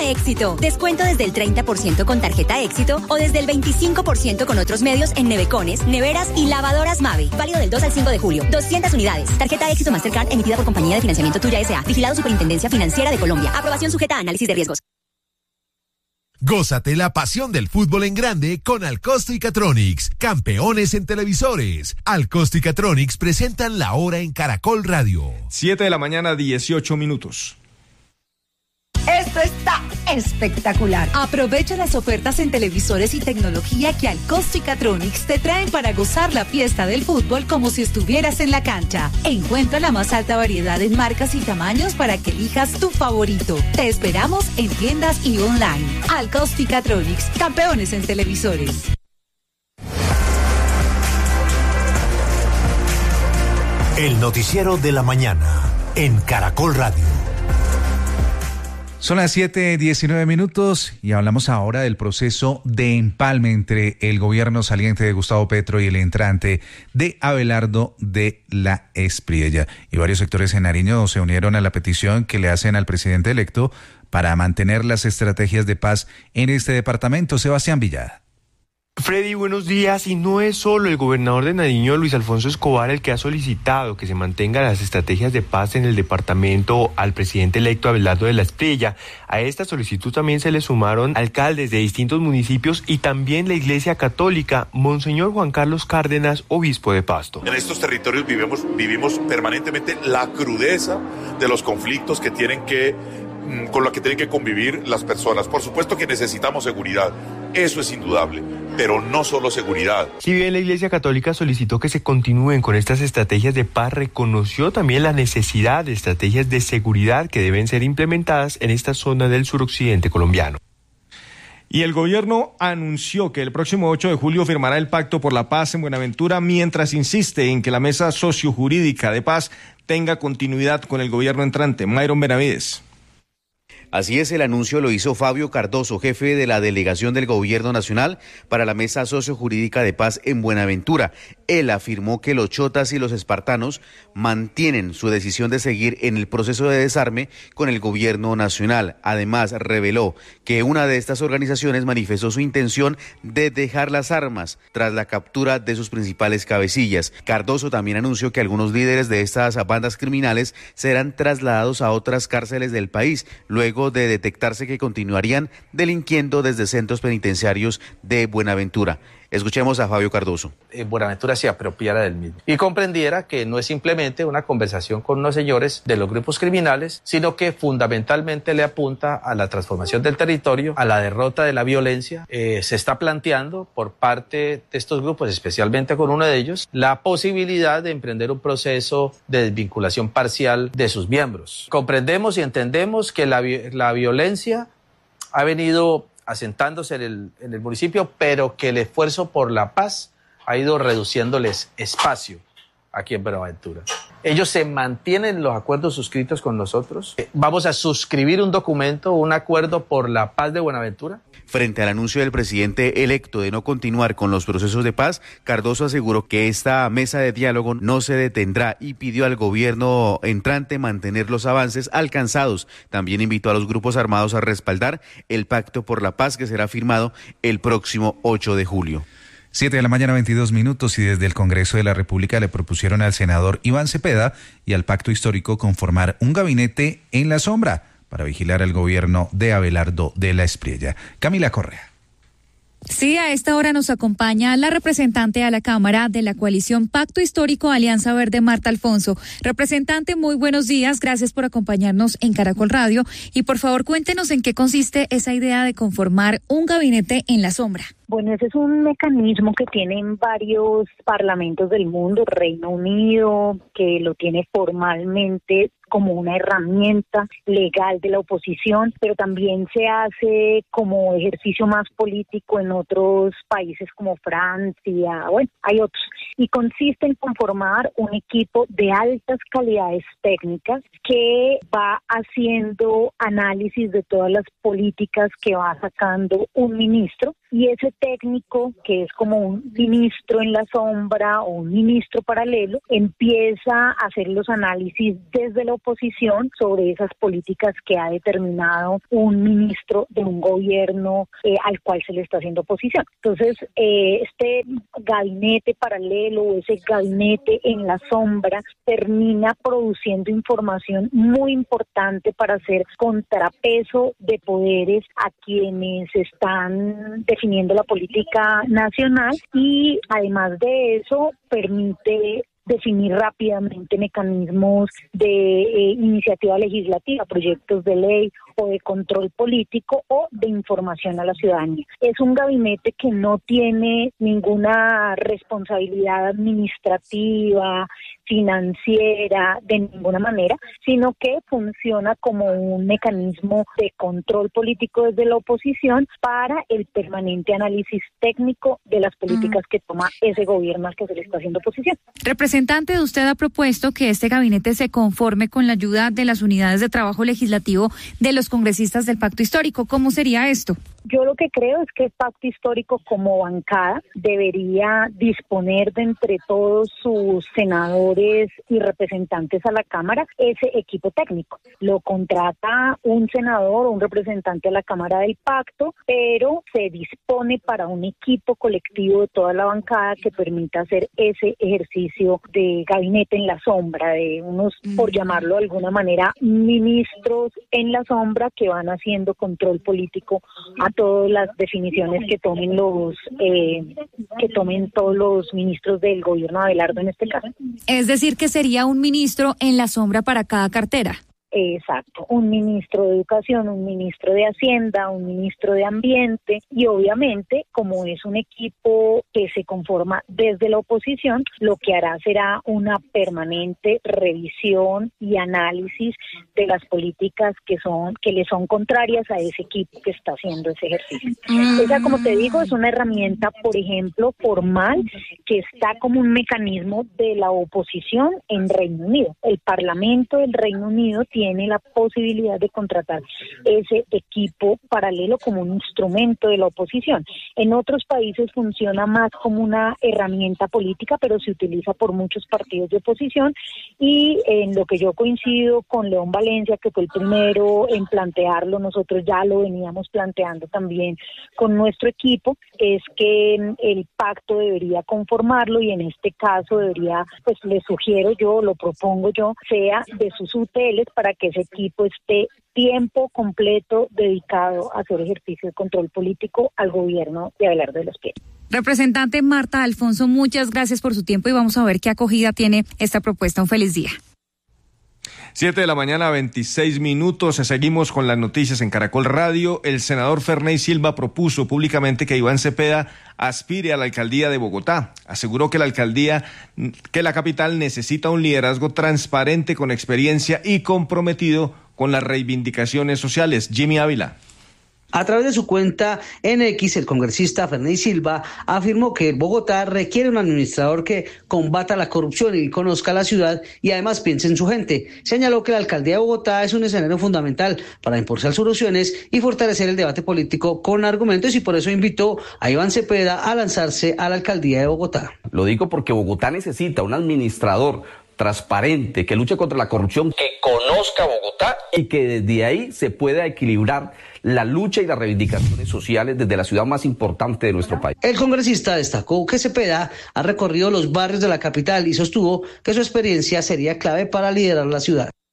Éxito. Descuento desde el 30% con tarjeta Éxito o desde el 25% con otros medios en nevecones, neveras y lavadoras Mave. Válido del 2 al 5 de julio. 200 unidades. Tarjeta Éxito Mastercard emitida por Compañía de Financiamiento Tuya S.A. Vigilado Superintendencia Financiera de Colombia. Aprobación sujeta a análisis de riesgos. Gózate la pasión del fútbol en grande con Alcosto y Catronics, campeones en televisores. Alcosto y Catronics presentan La Hora en Caracol Radio. 7:18 a.m. Esto está espectacular. Aprovecha las ofertas en televisores y tecnología que Alcosto y Catronics te traen para gozar la fiesta del fútbol como si estuvieras en la cancha. Encuentra la más alta variedad en marcas y tamaños para que elijas tu favorito. Te esperamos en tiendas y online. Alcosto y Catronics, campeones en televisores. El noticiero de la mañana en Caracol Radio. Son las 7:19 y hablamos ahora del proceso de empalme entre el gobierno saliente de Gustavo Petro y el entrante de Abelardo de la Espriella. Y varios sectores en Nariño se unieron a la petición que le hacen al presidente electo para mantener las estrategias de paz en este departamento. Sebastián Villada. Freddy, buenos días. Y no es solo el gobernador de Nariño, Luis Alfonso Escobar, el que ha solicitado que se mantengan las estrategias de paz en el departamento al presidente electo Abelardo de la Espriella. A esta solicitud también se le sumaron alcaldes de distintos municipios y también la Iglesia Católica. Monseñor Juan Carlos Cárdenas, obispo de Pasto. En estos territorios vivimos permanentemente la crudeza de los conflictos con los que tienen que convivir las personas. Por supuesto que necesitamos seguridad, eso es indudable, pero no solo seguridad. Si bien la Iglesia Católica solicitó que se continúen con estas estrategias de paz, reconoció también la necesidad de estrategias de seguridad que deben ser implementadas en esta zona del suroccidente colombiano. Y el gobierno anunció que el próximo 8 de julio firmará el Pacto por la Paz en Buenaventura, mientras insiste en que la Mesa Sociojurídica de Paz tenga continuidad con el gobierno entrante. Mayron Benavides. Así es, el anuncio lo hizo Fabio Cardoso, jefe de la delegación del Gobierno Nacional para la Mesa Sociojurídica de Paz en Buenaventura. Él afirmó que los chotas y los espartanos mantienen su decisión de seguir en el proceso de desarme con el Gobierno Nacional. Además, reveló que una de estas organizaciones manifestó su intención de dejar las armas tras la captura de sus principales cabecillas. Cardoso también anunció que algunos líderes de estas bandas criminales serán trasladados a otras cárceles del país, luego de detectarse que continuarían delinquiendo desde centros penitenciarios de Buenaventura. Escuchemos a Fabio Cardoso. Buenaventura se apropiara del mismo y comprendiera que no es simplemente una conversación con unos señores de los grupos criminales, sino que fundamentalmente le apunta a la transformación del territorio, a la derrota de la violencia. Se está planteando por parte de estos grupos, especialmente con uno de ellos, la posibilidad de emprender un proceso de desvinculación parcial de sus miembros. Comprendemos y entendemos que la violencia ha venido asentándose en el municipio, pero que el esfuerzo por la paz ha ido reduciéndoles espacio aquí en Buenaventura. Ellos se mantienen los acuerdos suscritos con nosotros. Vamos a suscribir un documento, un acuerdo por la paz de Buenaventura. Frente al anuncio del presidente electo de no continuar con los procesos de paz, Cardoso aseguró que esta mesa de diálogo no se detendrá y pidió al gobierno entrante mantener los avances alcanzados. También invitó a los grupos armados a respaldar el pacto por la paz que será firmado el próximo 8 de julio. 7:22 y desde el Congreso de la República le propusieron al senador Iván Cepeda y al Pacto Histórico conformar un gabinete en la sombra para vigilar al gobierno de Abelardo de la Espriella. Camila Correa. Sí, a esta hora nos acompaña la representante a la Cámara de la coalición Pacto Histórico Alianza Verde, Marta Alfonso. Representante, muy buenos días, gracias por acompañarnos en Caracol Radio y por favor cuéntenos en qué consiste esa idea de conformar un gabinete en la sombra. Bueno, ese es un mecanismo que tienen varios parlamentos del mundo, Reino Unido, que lo tiene formalmente como una herramienta legal de la oposición, pero también se hace como ejercicio más político en otros países como Francia, bueno, hay otros. Y consiste en conformar un equipo de altas calidades técnicas que va haciendo análisis de todas las políticas que va sacando un ministro, y ese técnico, que es como un ministro en la sombra o un ministro paralelo, empieza a hacer los análisis desde la oposición sobre esas políticas que ha determinado un ministro de un gobierno al cual se le está haciendo oposición. Entonces, este gabinete paralelo o ese gabinete en la sombra termina produciendo información muy importante para hacer contrapeso de poderes a quienes están definiendo la política nacional, y además de eso permite definir rápidamente mecanismos de iniciativa legislativa, proyectos de ley o de control político o de información a la ciudadanía. Es un gabinete que no tiene ninguna responsabilidad administrativa, financiera, de ninguna manera, sino que funciona como un mecanismo de control político desde la oposición para el permanente análisis técnico de las políticas que toma ese gobierno al que se le está haciendo oposición. Representante, usted ha propuesto que este gabinete se conforme con la ayuda de las unidades de trabajo legislativo de los congresistas del Pacto Histórico. ¿Cómo sería esto? Yo lo que creo es que el Pacto Histórico como bancada debería disponer de entre todos sus senadores y representantes a la Cámara ese equipo técnico. Lo contrata un senador o un representante a la Cámara del Pacto, pero se dispone para un equipo colectivo de toda la bancada que permita hacer ese ejercicio de gabinete en la sombra, de unos, por llamarlo de alguna manera, ministros en la sombra que van haciendo control político a todas las definiciones que tomen todos los ministros del gobierno de Abelardo en este caso. Es decir, que sería un ministro en la sombra para cada cartera. Exacto, un ministro de Educación, un ministro de Hacienda, un ministro de Ambiente, y obviamente, como es un equipo que se conforma desde la oposición, lo que hará será una permanente revisión y análisis de las políticas que le son contrarias a ese equipo que está haciendo ese ejercicio. Esa, como te digo, es una herramienta, por ejemplo, formal, que está como un mecanismo de la oposición en Reino Unido. El Parlamento del Reino Unido tiene la posibilidad de contratar ese equipo paralelo como un instrumento de la oposición. En otros países funciona más como una herramienta política, pero se utiliza por muchos partidos de oposición, y en lo que yo coincido con León Valencia, que fue el primero en plantearlo, nosotros ya lo veníamos planteando también con nuestro equipo, es que el pacto debería conformarlo, y en este caso debería, pues le sugiero yo, lo propongo yo, sea de sus UTLs para que ese equipo esté tiempo completo dedicado a hacer ejercicio de control político al gobierno de Abelardo de la Espriella. Representante Marta Alfonso, muchas gracias por su tiempo y vamos a ver qué acogida tiene esta propuesta. Un feliz día. 7:26 a.m. Seguimos con las noticias en Caracol Radio. El senador Ferney Silva propuso públicamente que Iván Cepeda aspire a la alcaldía de Bogotá. Aseguró que la capital necesita un liderazgo transparente, con experiencia y comprometido con las reivindicaciones sociales. Jimmy Ávila. A través de su cuenta en X, el congresista Ferney Silva afirmó que Bogotá requiere un administrador que combata la corrupción y conozca la ciudad y además piense en su gente. Señaló que la alcaldía de Bogotá es un escenario fundamental para impulsar soluciones y fortalecer el debate político con argumentos, y por eso invitó a Iván Cepeda a lanzarse a la alcaldía de Bogotá. Lo digo porque Bogotá necesita un administrador transparente, que luche contra la corrupción, que conozca Bogotá y que desde ahí se pueda equilibrar la lucha y las reivindicaciones sociales desde la ciudad más importante de nuestro país. El congresista destacó que Cepeda ha recorrido los barrios de la capital y sostuvo que su experiencia sería clave para liderar la ciudad.